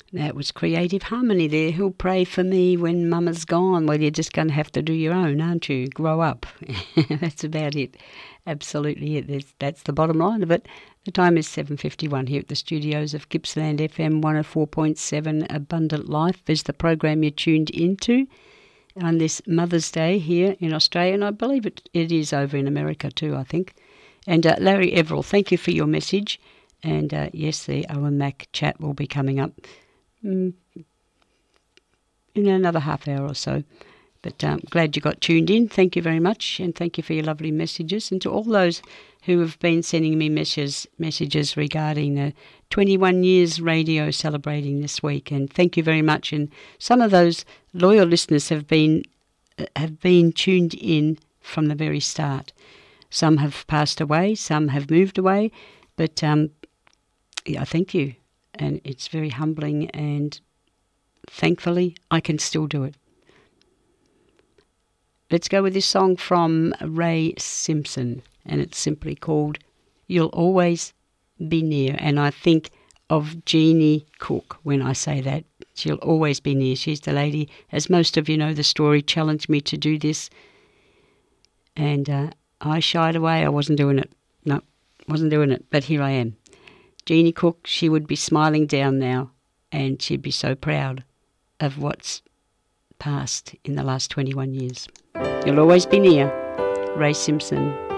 That was Creative Harmony there. Who'll pray for me when Mama's gone? Well, you're just going to have to do your own, aren't you? Grow up. That's about it. Absolutely it. That's the bottom line of it. The time is 7:51 here at the studios of Gippsland FM 104.7. Abundant Life is the program you're tuned into on this Mother's Day here in Australia, and I believe it is over in America too, I think. And Larry Everall, thank you for your message. And yes, the Owen Mac chat will be coming up in another half hour or so. But glad you got tuned in. Thank you very much, and thank you for your lovely messages. And to all those who have been sending me messages regarding the 21 years radio celebrating this week, and thank you very much. And some of those loyal listeners have been tuned in from the very start. Some have passed away, some have moved away, but yeah, thank you. And it's very humbling, and thankfully I can still do it. Let's go with this song from Ray Simpson, and it's simply called You'll Always Be Near. And I think of Jeannie Cook when I say that. She'll always be near. She's the lady, as most of you know the story, challenged me to do this. And I shied away. I wasn't doing it. No, wasn't doing it. But here I am. Jeannie Cook, she would be smiling down now, and she'd be so proud of what's passed in the last 21 years. You'll always be near. Ray Simpson.